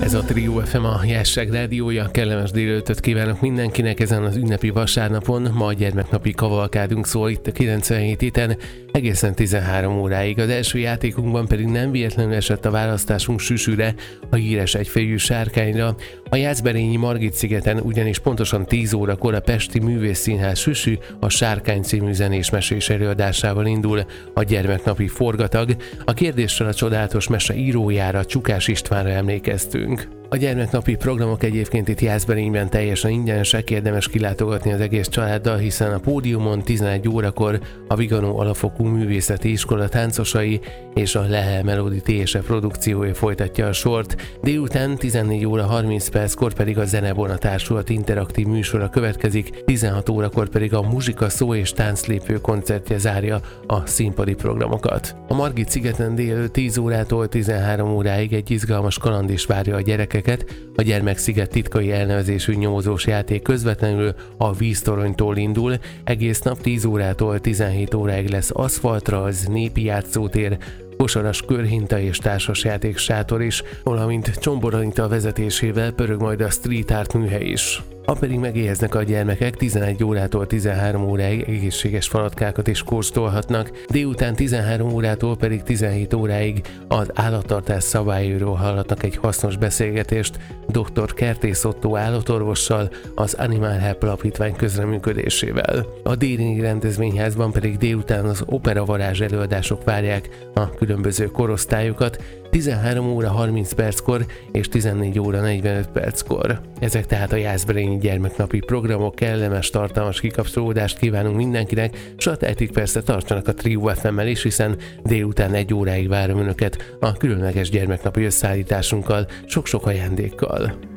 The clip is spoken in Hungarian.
Ez a Trio FM, a Jásság rádiója. Kellemes délelőtöt kívánok mindenkinek ezen az ünnepi vasárnapon. Ma a gyermeknapi kavalkádunk szól itt a 97 iten egészen 13 óráig. Az első játékunkban pedig nem véletlenül esett a választásunk Süsüre, a híres egyfejű sárkányra. A Jászberényi Margit-szigeten ugyanis pontosan 10 órakor a Pesti Művészszínház Süsü a Sárkány című zenés-mesés előadásával indul a gyermeknapi forgatag. A kérdéssel a csodálatos mese írójára, Csukás Istvánra emlékeztünk. A gyermeknapi programok egyébként itt Jászberényben teljesen ingyenesek, érdemes kilátogatni az egész családdal, hiszen a pódiumon 11 órakor a Viganó Alapfokú Művészeti Iskola táncosai és a Lehel Melody TSE produkciója folytatja a sort. Délután 14 óra 30 perckor pedig a Zenebona Társulat interaktív műsora következik, 16 órakor pedig a Muzsika Szó és Tánclépő koncertje zárja a színpadi programokat. A Margit-szigeten délelőtt 10 órától 13 óráig egy izgalmas kaland is várja a gyerekeket. A Gyermeksziget titkai elnevezésű nyomozós játék közvetlenül a víztoronytól indul, egész nap 10 órától 17 óráig lesz aszfaltrajz, népi játszótér, kosaras körhinta és társasjáték sátor is, valamint Csombor Anita vezetésével pörög majd a street art műhely is. Ha pedig megéheznek a gyermekek, 11 órától 13 óráig egészséges falatkákat is kóstolhatnak, délután 13 órától pedig 17 óráig az állattartás szabályairól hallhatnak egy hasznos beszélgetést dr. Kertész Ottó állatorvossal, az Animal Help Alapítvány közreműködésével. A Dérinyi rendezvényházban pedig délután az opera varázs előadások várják a különböző korosztályokat, 13 óra 30 perckor és 14 óra 45 perckor. Ezek tehát a Jászberényi gyermeknapi programok. Kellemes, tartalmas kikapcsolódást kívánunk mindenkinek, s ha tehetik, persze tartsanak a Trio FM-mel is, hiszen délután 1 óráig várom önöket a különleges gyermeknapi összeállításunkkal, sok-sok ajándékkal.